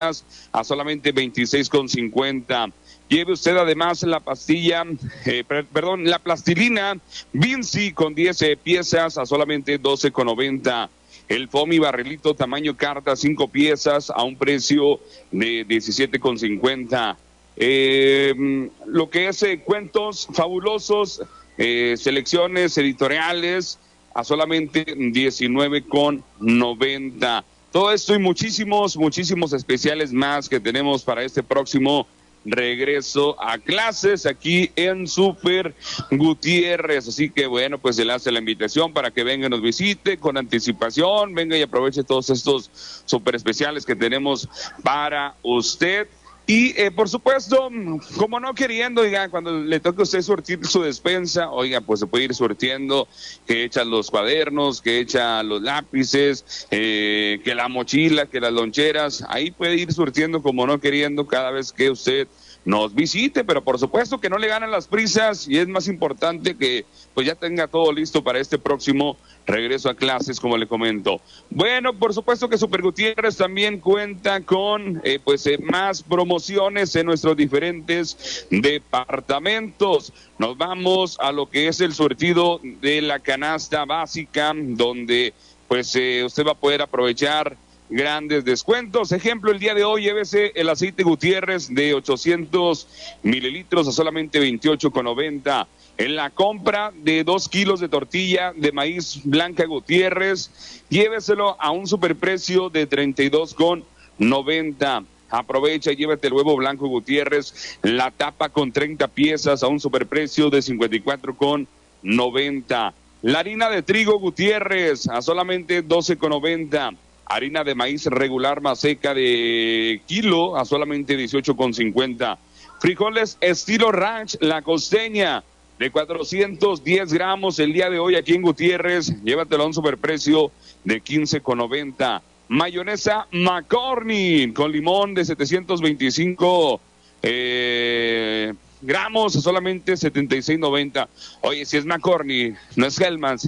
a solamente 26,50. Lleve usted además la pastilla, la plastilina Vinci con 10 piezas a solamente 12,90. El foamy barrilito tamaño carta 5 piezas a un precio de 17,50. Lo que es cuentos fabulosos, selecciones editoriales a solamente 19,90. Todo esto y muchísimos especiales más que tenemos para este próximo regreso a clases aquí en Super Gutiérrez. Así que bueno, pues se le hace la invitación para que venga y nos visite con anticipación, venga y aproveche todos estos super especiales que tenemos para usted. Y por supuesto, como no queriendo, oiga, cuando le toque a usted surtir su despensa, oiga, pues se puede ir surtiendo, que echa los cuadernos, que echa los lápices, que la mochila, que las loncheras, ahí puede ir surtiendo como no queriendo cada vez que usted nos visite, pero por supuesto que no le ganan las prisas y es más importante que pues ya tenga todo listo para este próximo regreso a clases, como le comento. Bueno, por supuesto que Super Gutiérrez también cuenta con más promociones en nuestros diferentes departamentos. Nos vamos a lo que es el surtido de la canasta básica, donde usted va a poder aprovechar grandes descuentos. Ejemplo, el día de hoy llévese el aceite Gutiérrez de 800 mililitros a solamente 28,90. En la compra de 2 kilos de tortilla de maíz blanca Gutiérrez, lléveselo a un superprecio de 32,90. Aprovecha y llévate el huevo blanco Gutiérrez, la tapa con 30 piezas a un superprecio de 54,90. La harina de trigo Gutiérrez a solamente 12,90. Harina de maíz regular más seca de kilo a solamente 18,50. Frijoles estilo ranch, la costeña, de 410 gramos el día de hoy aquí en Gutiérrez, llévatelo a un superprecio de 15,90. Mayonesa McCorney con limón de 725 gramos a solamente 76,90. Oye, si es McCorney, no es Hellmann's.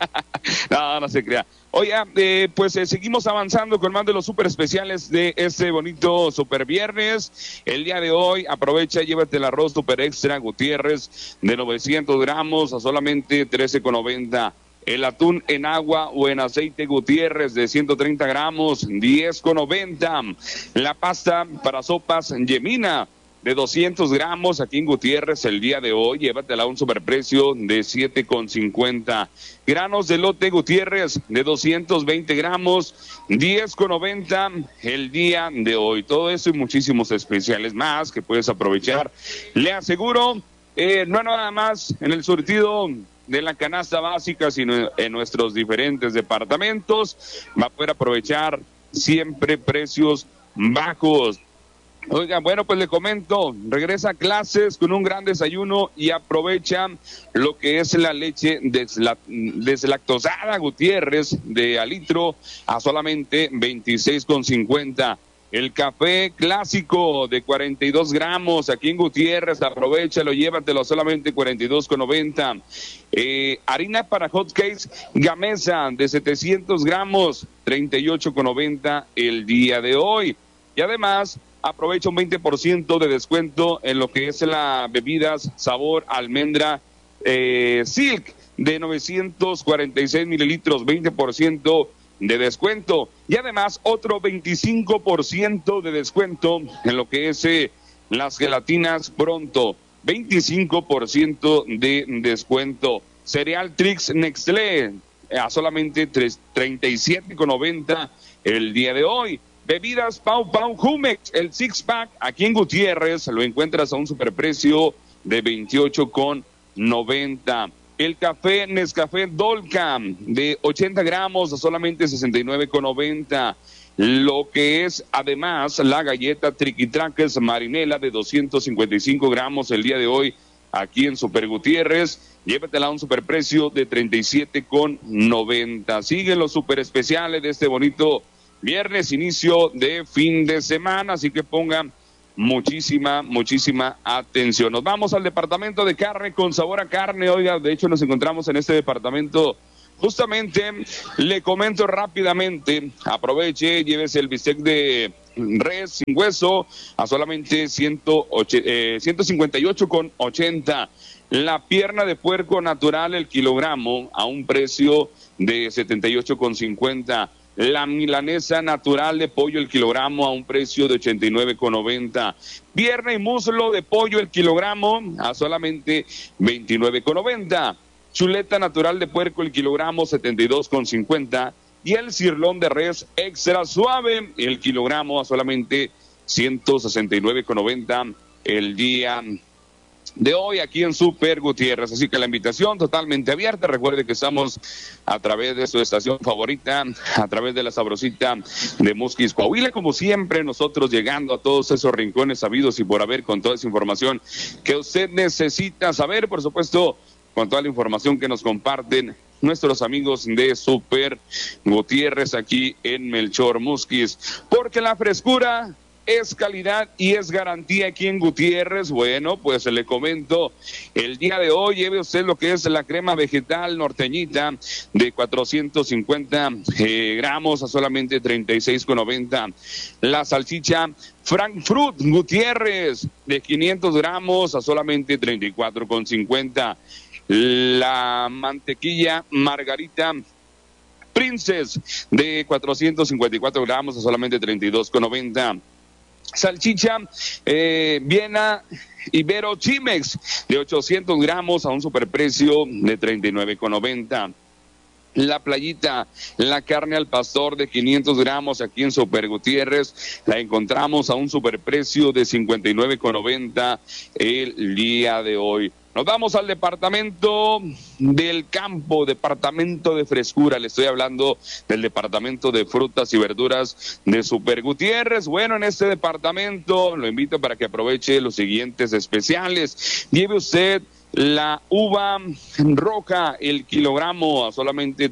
No se crea. Oye, seguimos avanzando con más de los super especiales de este bonito super viernes. El día de hoy, aprovecha, llévate el arroz super extra Gutiérrez de 900 gramos a solamente 13,90. El atún en agua o en aceite Gutiérrez de 130 gramos, 10,90. La pasta para sopas Yemina de 200 gramos aquí en Gutiérrez el día de hoy, llévatela a un superprecio de 7,50. Granos de elote Gutiérrez de 220 gramos, 10,90 el día de hoy. Todo eso y muchísimos especiales más que puedes aprovechar. Le aseguro, no nada más en el surtido de la canasta básica, sino en nuestros diferentes departamentos. Va a poder aprovechar siempre precios bajos. Oiga, bueno, pues le comento, regresa a clases con un gran desayuno y aprovecha lo que es la leche deslactosada Gutiérrez de al litro a solamente 26,50. El café clásico de 42 gramos aquí en Gutiérrez, aprovechalo, llévatelo a solamente 42,90. Harina para hot cakes Gamesa de 700 gramos, 38,90 el día de hoy. Y además, aprovecha un 20% de descuento en lo que es la bebidas sabor almendra Silk de 946 mililitros, 20% de descuento. Y además otro 25% de descuento en lo que es las gelatinas Pronto, 25% de descuento. Cereal Trix Nestlé a solamente 37,90 el día de hoy. Bebidas Pau Pau Jumex, el six pack aquí en Gutiérrez lo encuentras a un superprecio de 28,90. El café Nescafé Dolca de 80 gramos a solamente 69,90. Lo que es además la galleta Triquitraques Marinela de 255 gramos el día de hoy aquí en Super Gutiérrez. Llévatela a un superprecio de 37,90. Siguen los super especiales de este bonito viernes, inicio de fin de semana, así que pongan muchísima atención. Nos vamos al departamento de carne con sabor a carne. Oiga, de hecho nos encontramos en este departamento Justamente le comento rápidamente, aproveche, llévese el bistec de res sin hueso a solamente 158,80. La pierna de puerco natural el kilogramo a un precio de 78,50. La milanesa natural de pollo el kilogramo a un precio de 89,90. Pierna y muslo de pollo el kilogramo a solamente 29,90. Chuleta natural de puerco el kilogramo 72,50. Y el cirlón de res extra suave el kilogramo a solamente 169,90 el día de hoy aquí en Super Gutiérrez. Así que la invitación totalmente abierta. Recuerde que estamos a través de su estación favorita, a través de la sabrosita de Musquis, Coahuila. Como siempre, nosotros llegando a todos esos rincones sabidos y por haber con toda esa información que usted necesita saber, por supuesto, con toda la información que nos comparten nuestros amigos de Super Gutiérrez aquí en Melchor Musquis. Porque la frescura es calidad y es garantía aquí en Gutiérrez. Bueno, pues le comento, el día de hoy lleve usted lo que es la crema vegetal norteñita de 450 gramos a solamente 36,90. La salchicha Frankfurt Gutiérrez de 500 gramos a solamente 34,50. La mantequilla Margarita Princess de 454 gramos a solamente 32,90. Salchicha Viena Ibero Chimex de 800 gramos a un superprecio de 39,90. La playita, la carne al pastor de 500 gramos aquí en Super Gutiérrez, la encontramos a un superprecio de 59,90 el día de hoy. Nos vamos al departamento del campo, departamento de frescura. Le estoy hablando del departamento de frutas y verduras de Super Gutiérrez. Bueno, en este departamento lo invito para que aproveche los siguientes especiales. Lleve usted la uva roja, el kilogramo a solamente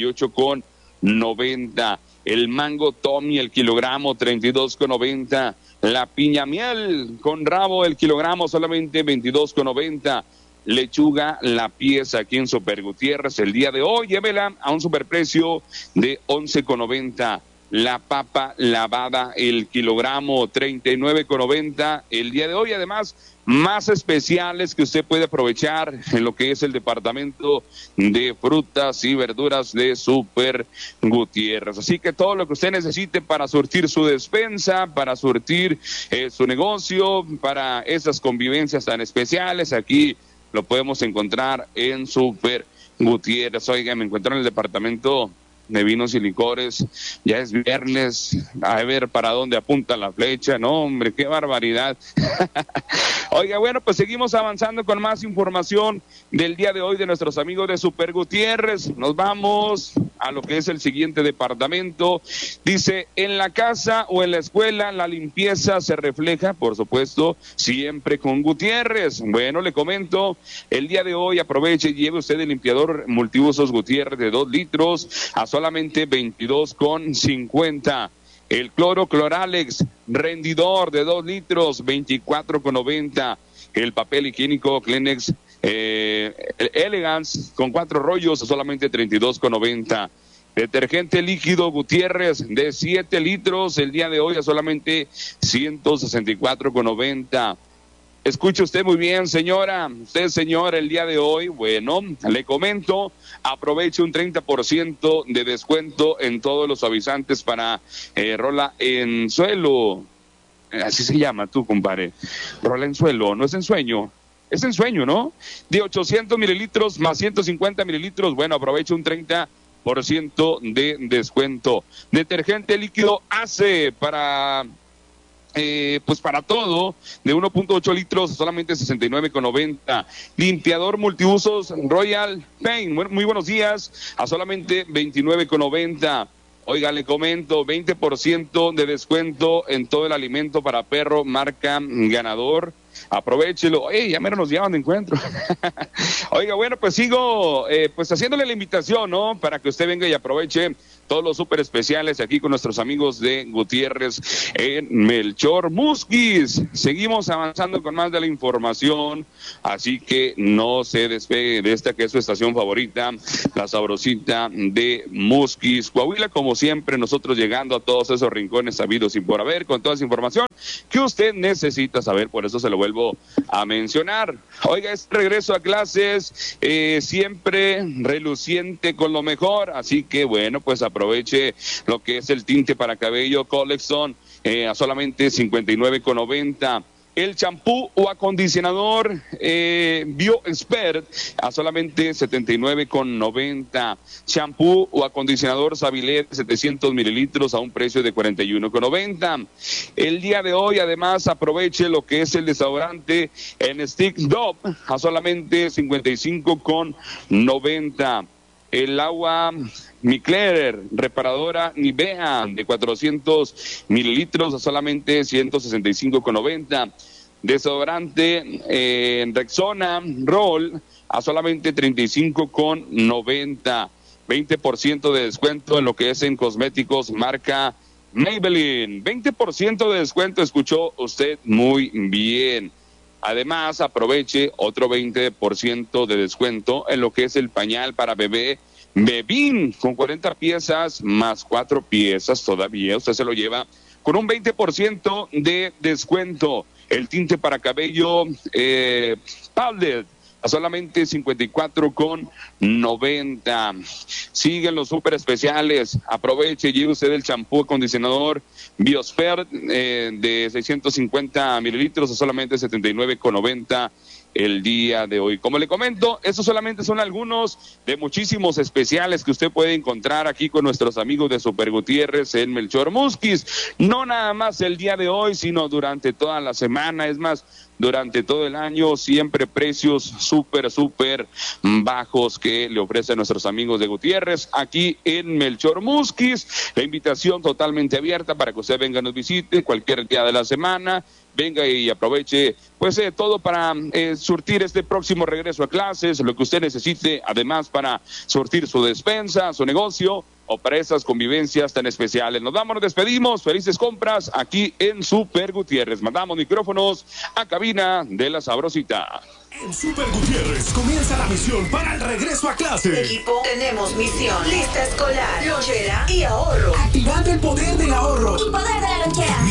38,90. El mango Tommy, el kilogramo 32,90. La piña miel con rabo, el kilogramo solamente 22,90. Lechuga la pieza aquí en Super Gutiérrez el día de hoy, llévela a un superprecio de 11,90. La papa lavada, el kilogramo 39,90 el día de hoy. Además, más especiales que usted puede aprovechar en lo que es el departamento de frutas y verduras de Super Gutiérrez. Así que todo lo que usted necesite para surtir su despensa, para surtir su negocio, para esas convivencias tan especiales, aquí lo podemos encontrar en Super Gutiérrez. Oiga, me encuentro en el departamento de vinos y licores, ya es viernes, a ver para dónde apunta la flecha. No, hombre, qué barbaridad. Oiga, bueno, pues seguimos avanzando con más información del día de hoy de nuestros amigos de Super Gutiérrez. Nos vamos a lo que es el siguiente departamento. Dice, en la casa o en la escuela la limpieza se refleja, por supuesto, siempre con Gutiérrez. Bueno, le comento, el día de hoy aproveche y lleve usted el limpiador multiusos Gutiérrez de 2 litros a solamente 22,50. El cloro Cloralex rendidor de 2 litros, 24,90. El papel higiénico Kleenex Elegance con 4 rollos a solamente 32,90. Detergente líquido Gutiérrez de 7 litros el día de hoy a solamente 164,90. Escuche usted muy bien, señora. Usted, señora, el día de hoy, bueno, le comento, aproveche un 30% de descuento en todos los suavizantes para rola en suelo. Así se llama, tú, compadre. Rola en suelo, no es en sueño. Es en sueño, ¿no? De 800 mililitros más 150 mililitros, bueno, aproveche un 30% de descuento. Detergente líquido ACE para... pues para todo, de 1.8 litros solamente 69,90. Limpiador multiusos Royal Paint, muy buenos días, a solamente 29,90. Oiga, le comento, 20% de descuento en todo el alimento para perro marca Ganador. Aprovechelo. Ya menos nos llevan de encuentro. Oiga, bueno, pues sigo pues haciéndole la invitación, ¿no? Para que usted venga y aproveche todos los súper especiales aquí con nuestros amigos de Gutiérrez en Melchor Musquis. Seguimos avanzando con más de la información, así que no se despegue de esta que es su estación favorita, la sabrosita de Musquis, Coahuila. Como siempre, nosotros llegando a todos esos rincones sabidos y por haber, con toda esa información que usted necesita saber, por eso se lo vuelvo a mencionar. Oiga, es regreso a clases, siempre reluciente con lo mejor, así que bueno, pues aproveche lo que es el tinte para cabello Collection, a solamente 59,90. El champú o acondicionador BioExpert a solamente 79,90. Champú o acondicionador Savilet 700 mililitros a un precio de 41,90. El día de hoy, además, aproveche lo que es el desodorante en Stick Dove a solamente 55,90. El agua Micler, reparadora Nivea de 400 mililitros a solamente 165,90. Desodorante Rexona Roll a solamente 35,90. 20% de descuento en lo que es en cosméticos marca Maybelline. 20% de descuento, escuchó usted muy bien. Además, aproveche otro 20% de descuento en lo que es el pañal para bebé Bebín, con 40 piezas más 4 piezas todavía. Usted se lo lleva con un 20% de descuento. El tinte para cabello Powder a solamente 54,90. Siguen los súper especiales. Aproveche y lleve usted el champú acondicionador Biosphere de 650 mililitros a solamente 79,90 el día de hoy. Como le comento, estos solamente son algunos de muchísimos especiales que usted puede encontrar aquí con nuestros amigos de Super Gutiérrez en Melchor Musquis. No nada más el día de hoy, sino durante toda la semana. Es más, durante todo el año, siempre precios súper bajos que le ofrecen nuestros amigos de Gutiérrez aquí en Melchor Musquis. La invitación totalmente abierta para que usted venga y nos visite cualquier día de la semana. Venga y aproveche pues todo para surtir este próximo regreso a clases, lo que usted necesite, además para surtir su despensa, su negocio o para esas convivencias tan especiales. Nos vamos, nos despedimos, felices compras aquí en Super Gutiérrez. Mandamos micrófonos a cabina de la sabrosita. En Super Gutiérrez comienza la misión para el regreso a clase. Equipo, tenemos misión, lista escolar, lonchera y ahorro. Activando el poder del ahorro y poder de la lonchera.